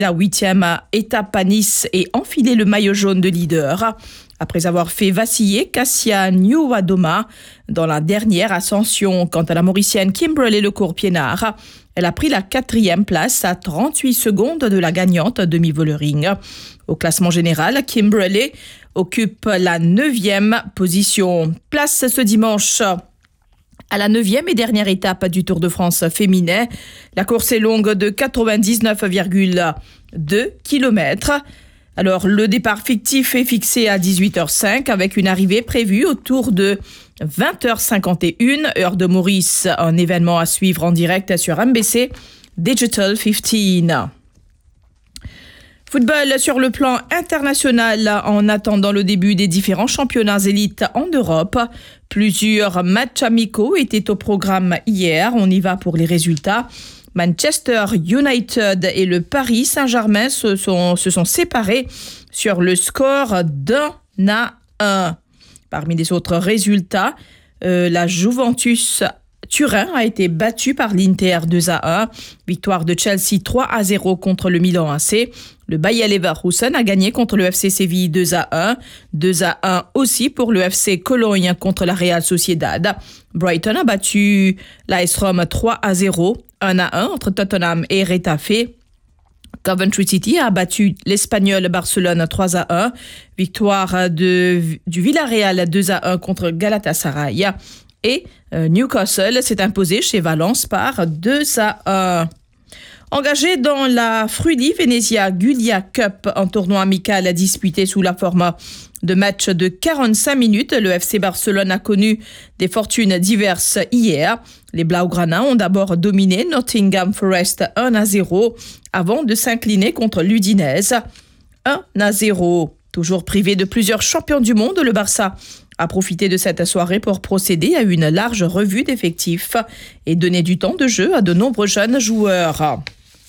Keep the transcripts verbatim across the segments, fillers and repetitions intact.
la huitième étape à Nice et enfilé le maillot jaune de leader. Après avoir fait vaciller Cassia Nyuwadoma dans la dernière ascension. Quant à la Mauricienne Kimberley Lecourt-Piénard, elle a pris la quatrième place à trente-huit secondes de la gagnante demi-Vollering. Au classement général, Kimberley occupe la neuvième position. Place ce dimanche à la neuvième et dernière étape du Tour de France féminin. La course est longue de quatre-vingt-dix-neuf virgule deux kilomètres. Alors, le départ fictif est fixé à dix-huit heures cinq avec une arrivée prévue autour de vingt heures cinquante et une, heure de Maurice. Un événement à suivre en direct sur M B C Digital quinze. Football sur le plan international en attendant le début des différents championnats élites en Europe. Plusieurs matchs amicaux étaient au programme hier. On y va pour les résultats. Manchester United et le Paris Saint-Germain se sont, se sont séparés sur le score d'un à un. Parmi les autres résultats, euh, la Juventus Turin a été battue par l'Inter deux à un. Victoire de Chelsea trois à zéro contre le Milan A C. Le Bayer Leverkusen a gagné contre le F C Séville deux à un. deux à un aussi pour le F C Cologne contre la Real Sociedad. Brighton a battu l'A S Rome trois à zéro. un à un entre Tottenham et Retafe. Coventry City a battu l'Espagnol Barcelone trois à un. Victoire de, du Villarreal deux à un contre Galatasaray. Et euh, Newcastle s'est imposé chez Valence par deux à un. Engagé dans la Fruili Venezia Giulia Cup, un tournoi amical disputé sous la forme de matchs de quarante-cinq minutes, le F C Barcelone a connu des fortunes diverses hier. Les Blaugrana ont d'abord dominé Nottingham Forest un à zéro avant de s'incliner contre l'Udinese un à zéro. Toujours privé de plusieurs champions du monde, le Barça a profité de cette soirée pour procéder à une large revue d'effectifs et donner du temps de jeu à de nombreux jeunes joueurs.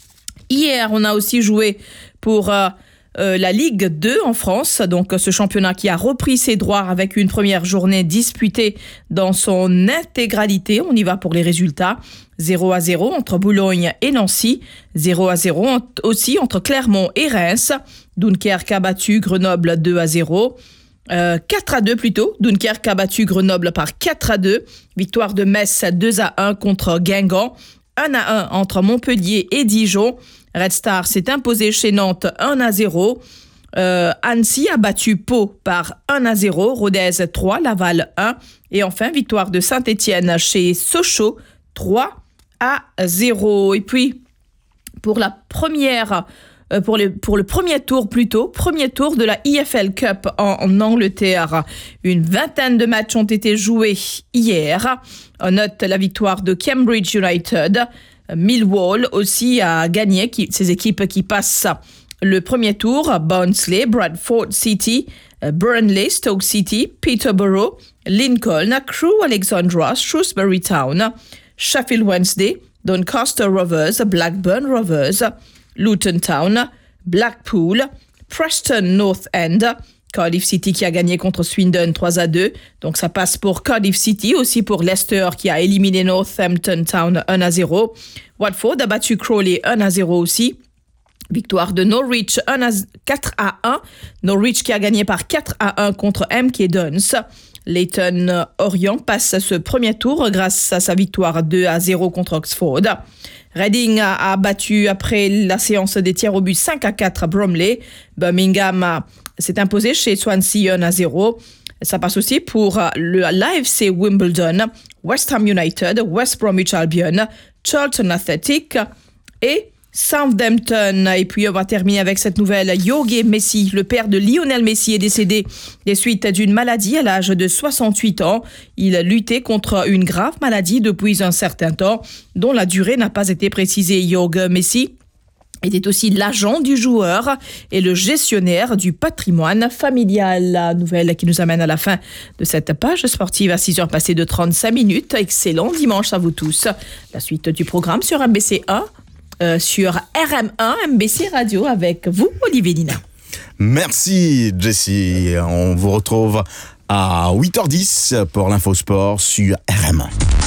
Hier, on a aussi joué pour euh, euh, la Ligue deux en France, donc ce championnat qui a repris ses droits avec une première journée disputée dans son intégralité. On y va pour les résultats. zéro à zéro entre Boulogne et Nancy, zéro à zéro aussi entre Clermont et Reims. Dunkerque a battu Grenoble deux à zéro. Euh, quatre à deux plutôt. Dunkerque a battu Grenoble par quatre à deux. Victoire de Metz deux à un contre Guingamp. un à un entre Montpellier et Dijon. Red Star s'est imposé chez Nantes un à zéro. Euh, Annecy a battu Pau par un à zéro. Rodez trois, Laval un. Et enfin, victoire de Saint-Étienne chez Sochaux trois à zéro. Et puis, pour la première... Pour, les, pour le premier tour plutôt, premier tour de la I F L Cup en, en Angleterre. Une vingtaine de matchs ont été joués hier. On note la victoire de Cambridge United. Millwall aussi a gagné, qui, ces équipes qui passent le premier tour. Barnsley, Bradford City, Burnley, Stoke City, Peterborough, Lincoln, Crewe Alexandra, Shrewsbury Town, Sheffield Wednesday, Doncaster Rovers, Blackburn Rovers, Luton Town, Blackpool, Preston North End, Cardiff City qui a gagné contre Swindon trois à deux. Donc ça passe pour Cardiff City, aussi pour Leicester qui a éliminé Northampton Town un à zéro. Watford a battu Crawley un à zéro aussi. Victoire de Norwich quatre à un. Norwich qui a gagné par quatre à un contre M K Dons. Leyton Orient passe ce premier tour grâce à sa victoire deux à zéro contre Oxford. Reading a, a battu après la séance des tirs au but cinq à quatre à Bromley. Birmingham a, s'est imposé chez Swansea un à zéro. Ça passe aussi pour le l'A F C Wimbledon, West Ham United, West Bromwich Albion, Charlton Athletic et Southampton. Et puis on va terminer avec cette nouvelle. Jorge Messi, le père de Lionel Messi, est décédé des suites d'une maladie à l'âge de soixante-huit ans. Il luttait contre une grave maladie depuis un certain temps, dont la durée n'a pas été précisée. Jorge Messi était aussi l'agent du joueur et le gestionnaire du patrimoine familial. La nouvelle qui nous amène à la fin de cette page sportive à six heures passées de trente-cinq minutes. Excellent dimanche à vous tous. La suite du programme sur M B C un. Euh, sur R M un, M B C Radio, avec vous, Olivier Lina. Merci, Jessie. On vous retrouve à huit heures dix pour l'Infosport sur R M un.